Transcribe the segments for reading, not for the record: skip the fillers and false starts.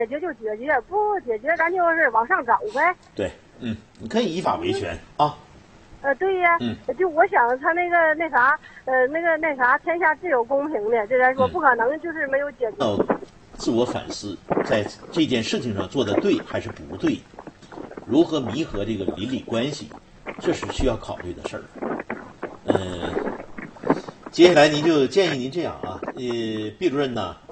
解决就解决，不解决咱就是往上找呗。 对，你可以依法维权啊。 对呀，就我想他那啥，天下自有公平的，这来说不可能就是没有解决。 自我反思，在这件事情上做的对还是不对，如何弥合这个邻里关系，这是需要考虑的事儿。接下来您就建议您这样啊，毕主任呢？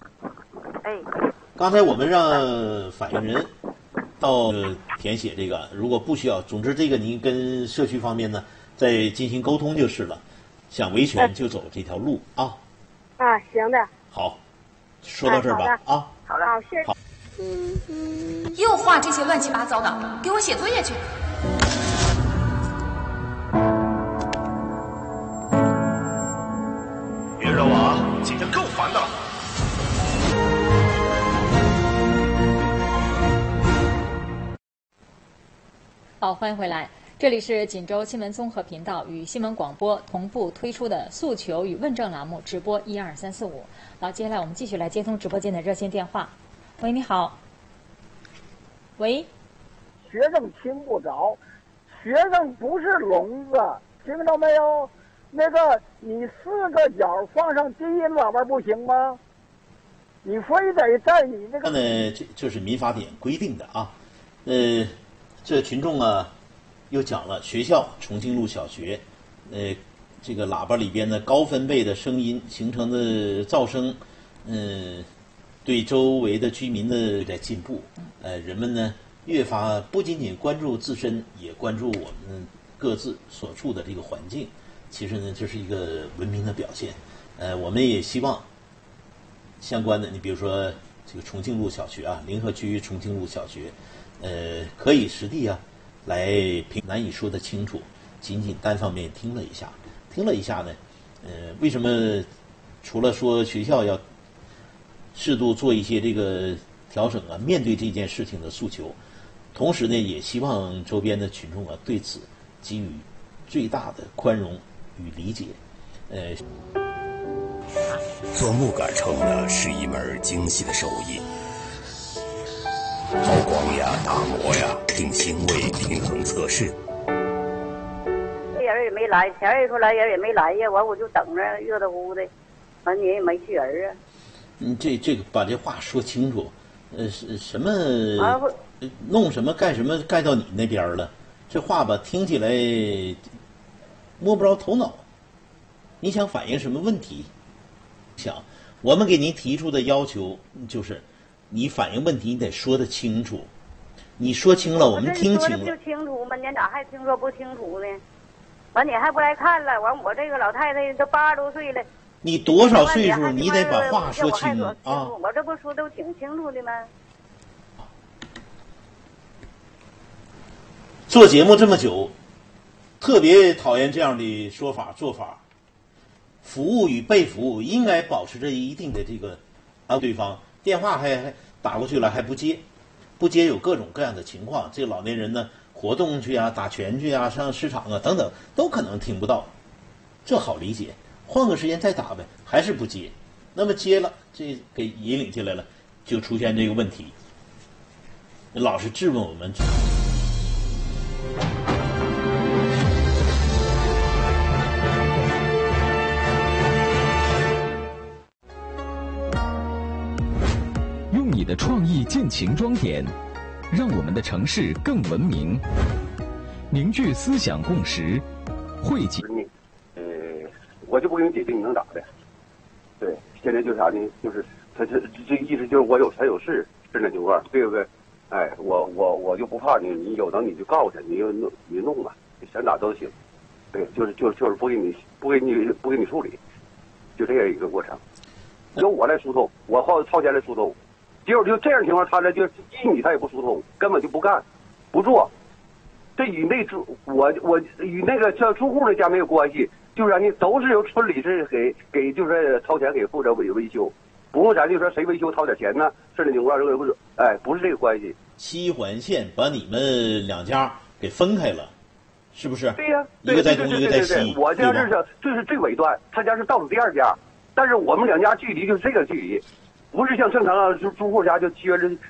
刚才我们让反映人到填写这个，如果不需要，总之这个您跟社区方面呢再进行沟通就是了。想维权就走这条路啊。 行的。 好，说到这儿吧。 好的，谢谢。 好。 又画这些乱七八糟的，给我写作业去。 别惹我啊！今天够烦的了。 好，欢迎回来，这里是锦州新闻综合频道与新闻广播同步推出的诉求与问政栏目直播12345。好，接下来我们继续来接通直播间的热线电话。喂，你好。喂。 学生听不着，学生不是聋子，听到没有？那个你4个角放上低音喇叭不行吗？你非得在你那个。 这是民法典规定的啊，这群众啊，又讲了学校重庆路小学，这个喇叭里边的高分贝的声音形成的噪声，对周围的居民的在进步，人们呢越发不仅仅关注自身，也关注我们各自所处的这个环境。其实呢，这是一个文明的表现。我们也希望相关的，你比如说这个重庆路小学啊，临河区重庆路小学。可以实地来难以说得清楚，仅仅单方面听了一下呢，为什么除了说学校要适度做一些这个调整啊，面对这件事情的诉求，同时呢，也希望周边的群众对此给予最大的宽容与理解。 做木杆秤呢是一门精细的手艺。抛光呀，打磨呀，定星位，平衡测试。 人也没来，前儿一出来人也没来呀，完我就等着，热乎乎的，完人也没去人啊。 这个把这话说清楚，是什么？弄什么干什么盖到你那边了？这话吧听起来摸不着头脑。你想反映什么问题？我们给您提出的要求就是。你反映问题，你得说得清楚。你说清了，我们听清了。 说的不清楚吗？您咋还听说不清楚呢？完你还不来看了？完我这个老太太都80多岁了。 你多少岁数？你得把话说清啊！ 我这不说都挺清楚的吗？ 做节目这么久，特别讨厌这样的说法做法。服务与被服务应该保持着一定的这个对方。电话还打过去了还不接有各种各样的情况。这个老年人呢，活动去啊，打拳去啊，上市场啊等等，都可能听不到，这好理解。换个时间再打呗，还是不接。那么接了，这给引领进来了，就出现这个问题。老是质问我们。 你的创意尽情装点，让我们的城市更文明，凝聚思想共识，汇集。 我就不给你解释，你能咋的？对，现在就是啥呢？就是他这意思就是我有权有势，是那情况，对不对？哎，我就不怕你，你有能你就告他，你弄吧，想咋都行。对，就是不给你处理，就这样一个过程。由我来疏通，我掏钱来疏通。结果就这样情况，他呢就你他也不疏通，根本就不干，不做。这与我与那个这住户的家没有关系，就是咱都是由村里是给就是掏钱给负责维修，不用咱就说谁维修掏点钱呢？这种情况不是，不是这个关系。 西环线把你们两家给分开了，是不是？ 对呀， 一个在东，一个在西。 我家这是最尾端，他家是倒数第2家，但是我们两家距离就是这个距离。 不是像正常啊，住户家就撅着